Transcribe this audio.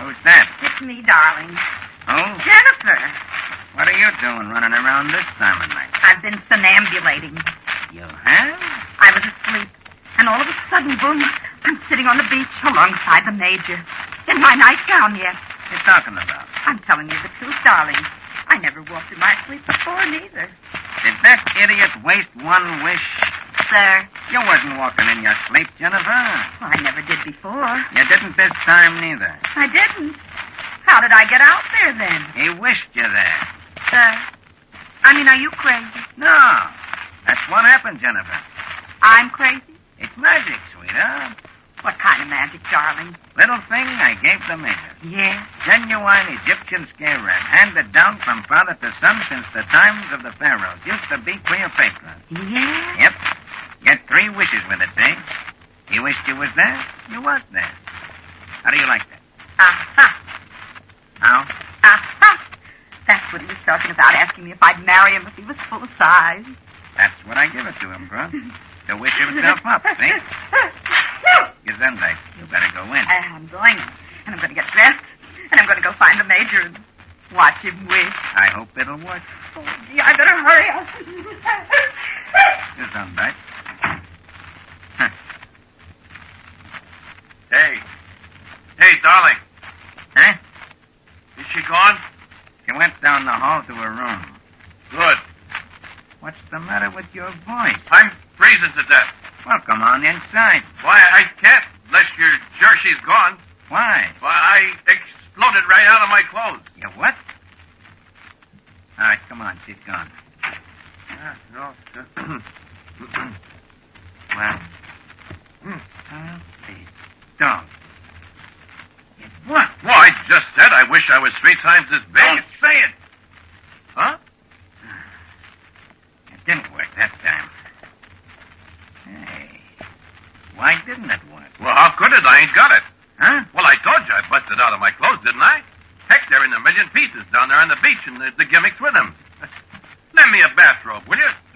Who's that? It's me, darling. Who? Jennifer. What are you doing running around this time of night? I've been somnambulating. You have? I was asleep, and all of a sudden, boom, I'm sitting on the beach alongside the Major. In my nightgown yet. What are you talking about? I'm telling you the truth, darling. I never walked in my sleep before, neither. Did that idiot waste one wish? Sir. You wasn't walking in your sleep, Jennifer. Well, I never did before. You didn't this time, neither. I didn't. How did I get out there, then? He wished you there. Sir, are you crazy? No. That's what happened, Jennifer. I'm crazy? It's magic, sweetheart. What kind of magic, darling? Little thing I gave the Major. Yes? Genuine Egyptian scare rat, handed down from father to son since the times of the pharaohs. Used to be Cleopatra. Yes? Yep. Get 3 wishes with it, see? You wished you was there, you was there. How do you like that? Aha. How? Aha. That's what he was talking about, asking me if I'd marry him if he was full size. That's what I give it to him, bro. To wish himself up, see? Gesundheit. You better go in. I'm going. And I'm going to get dressed. And I'm going to go find the Major and watch him wish. I hope it'll work. Oh, gee, I better hurry up. Gesundheit. Hey, darling. Huh? Is she gone? She went down the hall to her room. Good. What's the matter with your voice? I'm freezing to death. Well, come on inside. Why, I can't unless you're sure she's gone. Why? Why, I exploded right out of my clothes. You what? All right, come on. She's gone. No. Well, please, don't. What? Well, I just said I wish I was 3 times as big. Don't say it. Huh? It didn't work that time. Hey, why didn't it work? Well, how could it? I ain't got it. Huh? Well, I told you I busted out of my clothes, didn't I? Heck, they're in a million pieces down there on the beach, and the gimmicks with them. Lend me a bathrobe, will you?